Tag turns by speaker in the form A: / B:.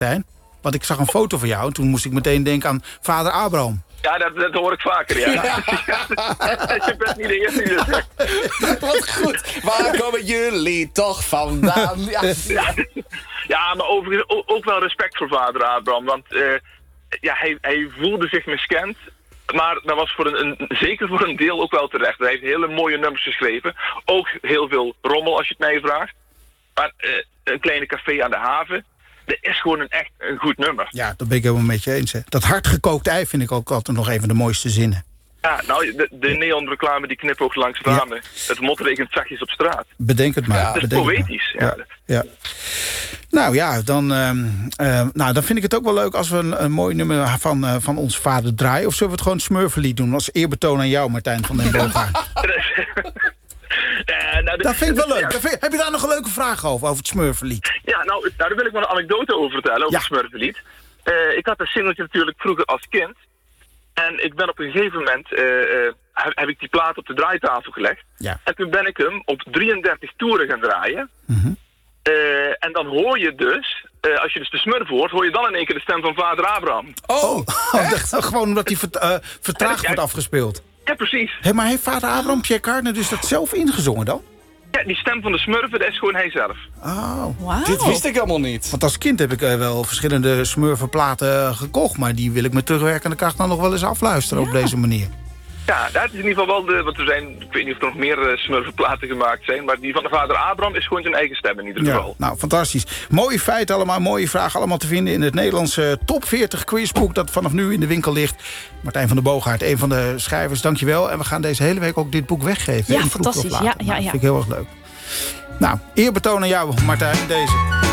A: Martijn. Want ik zag een foto van jou en toen moest ik meteen denken aan vader Abraham.
B: Ja, dat hoor ik vaker, ja. Je bent niet de eerste die dat zegt.
C: Wat goed. Waar komen jullie toch vandaan?
B: Ja, maar overigens ook wel respect voor vader Abraham. Want hij voelde zich miskend. Maar dat was zeker voor een deel ook wel terecht. Hij heeft hele mooie nummers geschreven. Ook heel veel rommel, als je het mij vraagt. Maar een kleine café aan de haven... dat is gewoon echt een goed nummer.
A: Ja, dat ben ik helemaal met je eens. Hè. Dat hardgekookt ei vind ik ook altijd nog een van de mooiste zinnen.
B: Ja, nou, de neonreclame die knipoogt langs ramen. Ja. Het motregent zachtjes op straat.
A: Bedenk het maar.
B: Ja, dat is poëtisch.
A: Ja. Nou ja, dan vind ik het ook wel leuk als we een mooi nummer van ons vader draaien. Of zullen we het gewoon Smurfenlied doen? Als eerbetoon aan jou, Martijn van den Boogaard. Dat vind ik wel leuk. Heb je daar nog een leuke vraag over het Smurfenlied?
B: Ja, nou, daar wil ik wel een anekdote over vertellen, over het Smurfenlied. Ik had dat singeltje natuurlijk vroeger als kind. En ik ben op een gegeven moment, heb ik die plaat op de draaitafel gelegd. Ja. En toen ben ik hem op 33 toeren gaan draaien. Mm-hmm. En dan hoor je dus, als je dus de Smurf hoor je dan in één keer de stem van vader Abraham.
A: Gewoon omdat hij vertraagd wordt afgespeeld.
B: Ja, precies.
A: Maar heeft vader Abraham Pierre Cardin dus dat zelf ingezongen dan?
B: Ja, die stem van de Smurfen, dat is gewoon hij zelf.
A: Oh,
C: wow. Dit wist ik helemaal niet.
A: Want als kind heb ik wel verschillende Smurfenplaten gekocht... maar die wil ik met terugwerkende kracht dan nog wel eens afluisteren op deze manier.
B: Ja, dat is in ieder geval wel want er zijn, ik weet niet of er nog meer Smurfenplaten gemaakt zijn... maar die van de vader Abraham is gewoon zijn eigen stem in ieder geval.
A: Nou, fantastisch. Mooie feiten allemaal, mooie vragen allemaal te vinden... in het Nederlandse top 40 quizboek dat vanaf nu in de winkel ligt. Martijn van den Boogaard, een van de schrijvers, dankjewel. En we gaan deze hele week ook dit boek weggeven.
D: Ja, fantastisch. Ja.
A: Dat vind ik heel erg leuk. Nou, eerbetoon aan jou, Martijn, deze.